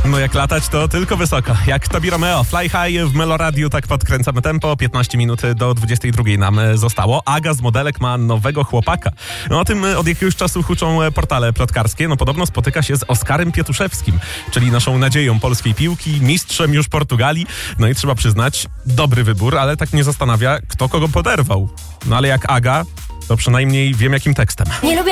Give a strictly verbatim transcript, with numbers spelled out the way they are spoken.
No jak latać, to tylko wysoko. Jak Tobi Romeo, Fly High w Meloradiu, tak podkręcamy tempo. piętnaście minut do dwudziestej drugiej nam zostało. Aga z Modelek ma nowego chłopaka. No o tym od jakiegoś czasu huczą portale plotkarskie. No podobno spotyka się z Oskarem Pietuszewskim, czyli naszą nadzieją polskiej piłki, mistrzem już Portugalii. No i trzeba przyznać, dobry wybór, ale tak mnie zastanawia, kto kogo poderwał. No ale jak Aga, to przynajmniej wiem jakim tekstem. Nie lubię